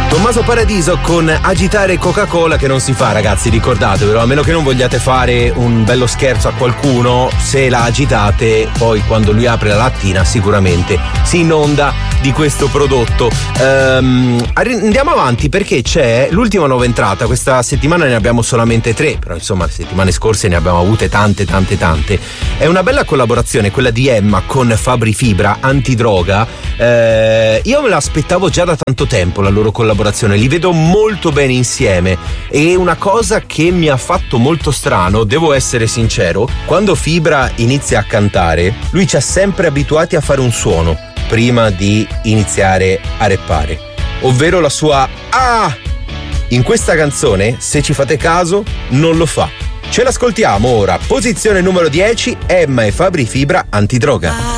Tommaso Paradiso con agitare Coca-Cola, che non si fa, ragazzi, ricordatevelo, a meno che non vogliate fare un bello scherzo a qualcuno. Se la agitate, poi quando lui apre la lattina sicuramente si inonda di questo prodotto. Andiamo avanti, perché c'è l'ultima nuova entrata. Questa settimana ne abbiamo solamente 3, però insomma le settimane scorse ne abbiamo avute tante. È una bella collaborazione quella di Emma con Fabri Fibra, antidroga. Io me l'aspettavo già da tanto tempo, la loro collaborazione, li vedo molto bene insieme. E una cosa che mi ha fatto molto strano, devo essere sincero, quando Fibra inizia a cantare, lui ci ha sempre abituati a fare un suono prima di iniziare a rappare, ovvero la sua ah. In questa canzone, se ci fate caso, non lo fa. Ce l'ascoltiamo ora. Posizione numero 10, Emma e Fabri Fibra, antidroga.